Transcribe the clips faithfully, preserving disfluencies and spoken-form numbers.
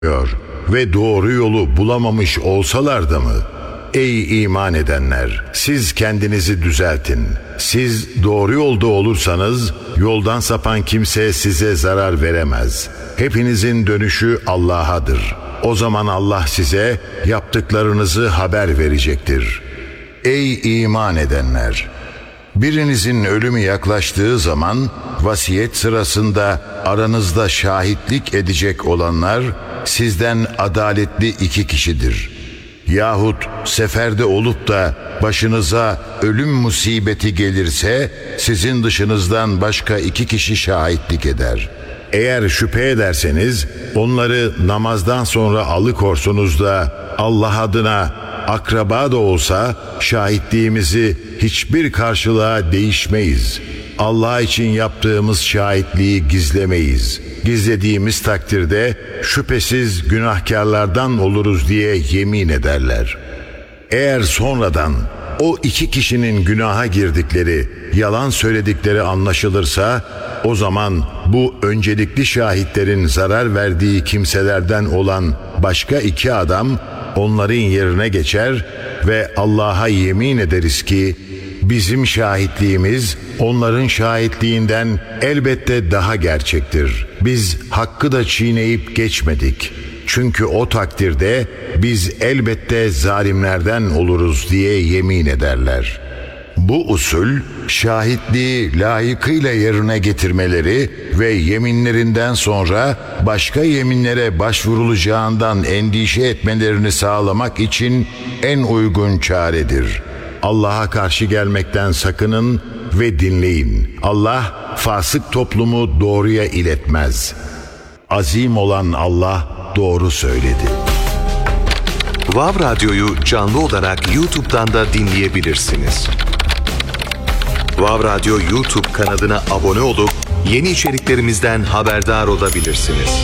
ve doğru yolu bulamamış olsalar da mı? Ey iman edenler! Siz kendinizi düzeltin. Siz doğru yolda olursanız yoldan sapan kimse size zarar veremez. Hepinizin dönüşü Allah'adır. O zaman Allah size yaptıklarınızı haber verecektir. Ey iman edenler! Birinizin ölümü yaklaştığı zaman vasiyet sırasında aranızda şahitlik edecek olanlar sizden adaletli iki kişidir. Yahut seferde olup da başınıza ölüm musibeti gelirse sizin dışınızdan başka iki kişi şahitlik eder. Eğer şüphe ederseniz onları namazdan sonra alıkorsunuz da Allah adına akraba da olsa şahitliğimizi hiçbir karşılığa değişmeyiz. Allah için yaptığımız şahitliği gizlemeyiz. Gizlediğimiz takdirde şüphesiz günahkarlardan oluruz diye yemin ederler. Eğer sonradan o iki kişinin günaha girdikleri, yalan söyledikleri anlaşılırsa, o zaman bu öncelikli şahitlerin zarar verdiği kimselerden olan başka iki adam onların yerine geçer ve Allah'a yemin ederiz ki bizim şahitliğimiz onların şahitliğinden elbette daha gerçektir. Biz hakkı da çiğneyip geçmedik. Çünkü o takdirde biz elbette zalimlerden oluruz diye yemin ederler. Bu usul şahitliği layıkıyla yerine getirmeleri ve yeminlerinden sonra başka yeminlere başvurulacağından endişe etmelerini sağlamak için en uygun çaredir. Allah'a karşı gelmekten sakının ve dinleyin. Allah fasık toplumu doğruya iletmez. Azim olan Allah doğru söyledi. Vav Radyo'yu canlı olarak YouTube'dan da dinleyebilirsiniz. Vav Radyo YouTube kanalına abone olup yeni içeriklerimizden haberdar olabilirsiniz.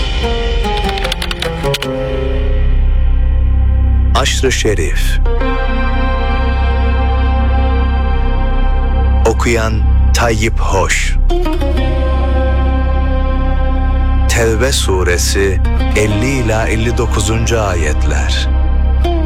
Aşr-ı Şerif. Okuyan Tayyip Hoş. Tevbe suresi elli ila elli dokuzuncu ayetler.